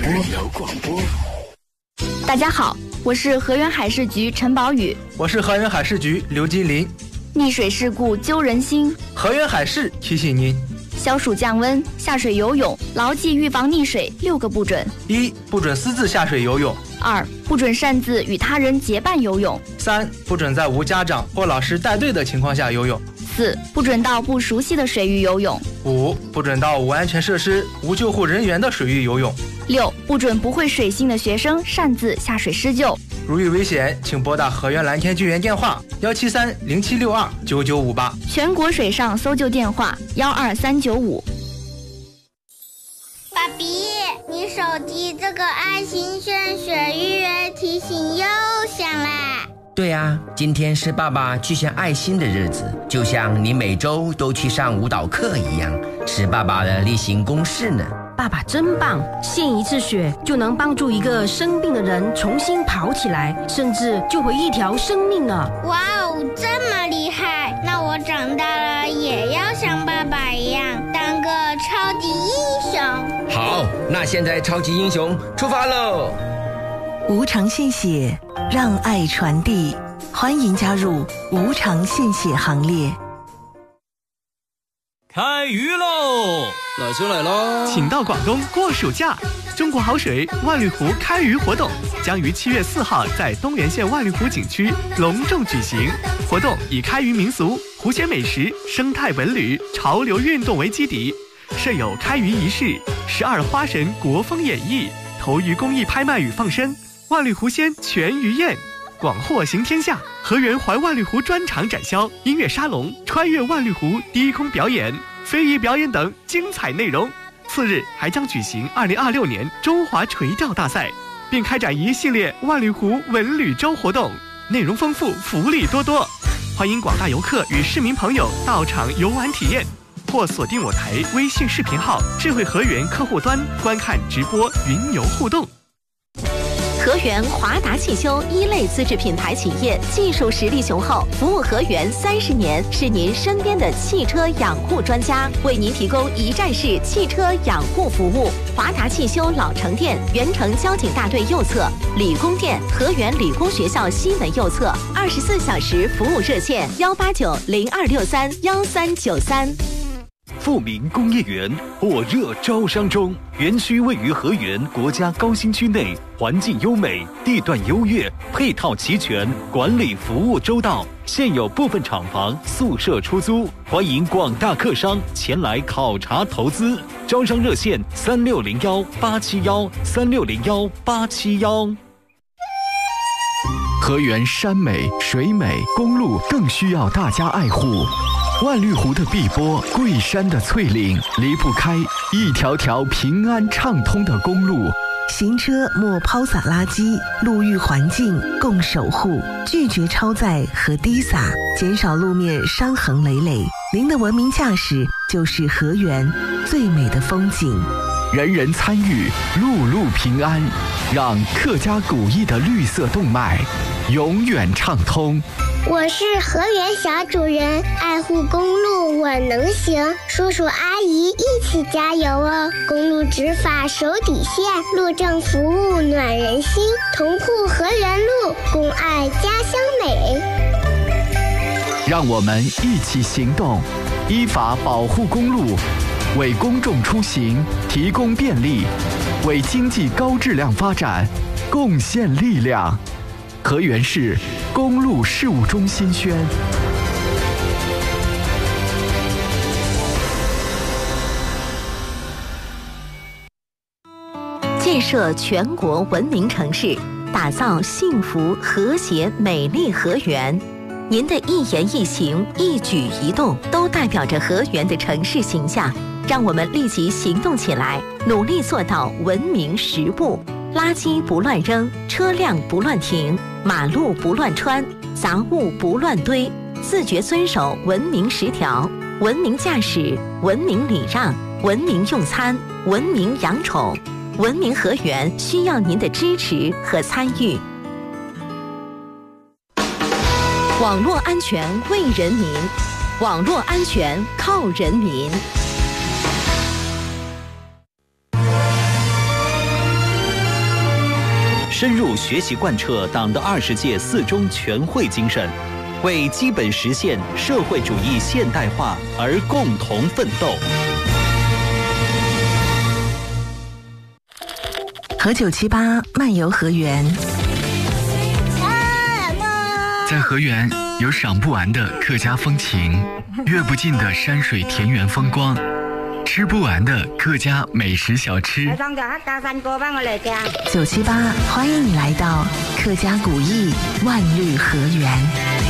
大家好，我是河源海事局陈宝宇。 我是河源海事局刘金林。 溺水事故揪人心， 河源海事提醒您： 消暑降温，下水游泳，牢记预防溺水6个不准。 1. 不准私自下水游泳。 2. 不准擅自与他人结伴游泳。 3. 不准在无家长或老师带队的情况下游泳。 4. 不准到不熟悉的水域游泳。 5. 不准到无安全设施、无救护人员的水域游泳。 6. 不准不会水性的学生擅自下水施救。 如遇危险，请拨打河源蓝天救援电话17307629958， 全国水上搜救电话12395。 爸比，你手机这个爱心炫水预约提醒又响啦。 对啊，今天是爸爸去献爱心的日子，就像你每周都去上舞蹈课一样，是爸爸的例行公事呢。 爸爸真棒，献一次血就能帮助一个生病的人重新跑起来，甚至救回一条生命了。 哇哦，这么厉害！那我长大了也要像爸爸一样当个超级英雄。 好，那现在超级英雄出发喽！ 无偿献血，让爱传递，欢迎加入无偿献血行列。 开鱼喽！ 老兄来喽！ 请到广东过暑假，中国好水万绿湖开渔活动将于7月4号在东源县万绿湖景区隆重举行。活动以开渔民俗、湖鲜美食、生态文旅、潮流运动为基底，设有开渔仪式、12花神国风演绎、投鱼公益拍卖与放生、万绿湖鲜全鱼宴，广获行天下。河源怀万绿湖专场展销、音乐沙龙、穿越万绿湖低空表演、非遗表演等精彩内容。次日还将举行2026年中华垂钓大赛，并开展一系列万绿湖文旅周活动，内容丰富，福利多多。欢迎广大游客与市民朋友到场游玩体验，或锁定我台微信视频号智慧河源客户端观看直播云游互动。 河源华达汽修1类资质品牌企业，技术实力雄厚，服务河源30年，是您身边的汽车养护专家，为您提供一站式汽车养护服务。华达汽修老城店原城交警大队右侧，理工店河源理工学校西门右侧，24小时服务热线189-0263-1393。 富民工业园火热招商中，园区位于河源国家高新区内，环境优美，地段优越，配套齐全，管理服务周到。现有部分厂房、宿舍出租，欢迎广大客商前来考察投资。招商热线3601-871-3601-871。 河源山美水美，公路更需要大家爱护。万绿湖的碧波，桂山的翠岭，离不开一条条平安畅通的公路。 行车莫抛洒垃圾，路域环境共守护，拒绝超载和滴洒，减少路面伤痕累累。您的文明驾驶就是河源最美的风景。 人人参与，路路平安，让客家古意的绿色动脉永远畅通。 我是河源小主人，爱护公路我能行，叔叔阿姨一起加油哦！公路执法手底线，路政服务暖人心，同护河源路，共爱家乡美。 让我们一起行动，依法保护公路，为公众出行提供便利，为经济高质量发展贡献力量。河源市公路事务中心宣。 建设全国文明城市，打造幸福和谐美丽河源。您的一言一行、一举一动，都代表着河源的城市形象。让我们立即行动起来，努力做到文明10不：垃圾不乱扔，车辆不乱停，马路不乱穿，杂物不乱堆，自觉遵守文明10条：文明驾驶，文明礼让，文明用餐，文明养宠。文明河源需要您的支持和参与。网络安全为人民，网络安全靠人民。 深入学习贯彻党的20届4中全会精神，为基本实现社会主义现代化而共同奋斗。 和978漫游河源。 在河源有赏不完的客家风情，阅不尽的山水田园风光，吃不完的客家美食小吃。 978欢迎你来到客家古艺万绿河源。